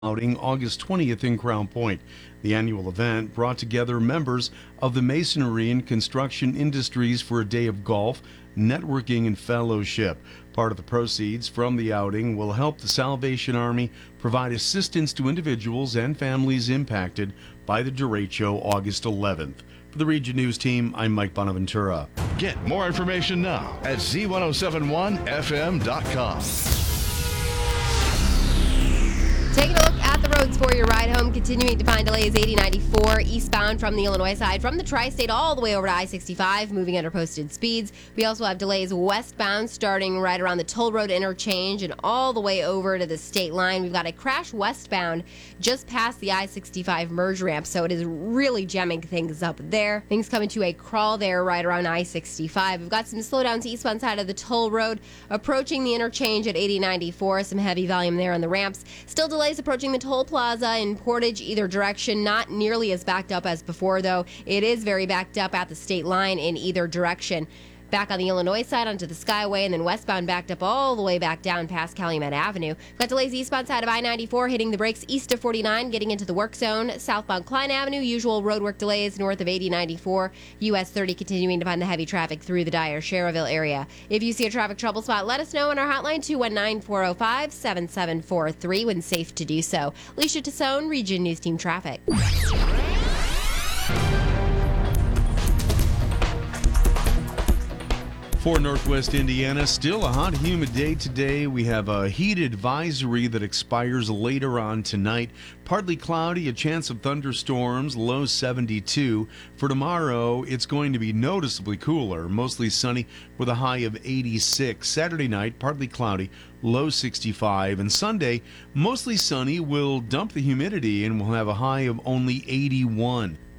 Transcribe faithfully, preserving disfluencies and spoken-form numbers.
outing August twentieth in Crown Point. The annual event brought together members of the masonry and construction industries for a day of golf, networking, and fellowship. Part of the proceeds from the outing will help the Salvation Army provide assistance to individuals and families impacted by the derecho August eleventh. For the Region News team, I'm Mike Bonaventura. Get more information now at Z ten seventy-one F M dot com. Taking a look at the roads for your ride home, continuing to find delays eighty ninety-four eastbound from the Illinois side, from the tri-state all the way over to I sixty-five, moving under posted speeds. We also have delays westbound starting right around the Toll Road interchange and all the way over to the state line. We've got a crash westbound just past the I sixty-five merge ramp, so it is really jamming things up there. Things coming to a crawl there right around I sixty-five. We've got some slowdowns eastbound side of the Toll Road, approaching the interchange at eighty ninety-four. Some heavy volume there on the ramps. Still delays approaching the toll plaza in Portage either direction. Not nearly as backed up as before, though. It is very backed up at the state line in either direction. Back on the Illinois side onto the Skyway, and then westbound backed up all the way back down past Calumet Avenue. We've got delays eastbound side of I ninety-four, hitting the brakes east of forty-nine, getting into the work zone. Southbound Klein Avenue, usual roadwork delays north of eighty ninety-four. U S thirty continuing to find the heavy traffic through the Dyer Sherrville area. If you see a traffic trouble spot, let us know on our hotline, two one nine, four oh five, seven seven four three, when safe to do so. Alicia Tassone, Region News Team Traffic. For Northwest Indiana, still a hot, humid day today. We have a heat advisory that expires later on tonight. Partly cloudy, a chance of thunderstorms, low seventy-two. For tomorrow, it's going to be noticeably cooler, mostly sunny with a high of eighty-six. Saturday night, partly cloudy, low sixty-five. And Sunday, mostly sunny, will dump the humidity and we'll have a high of only eighty-one.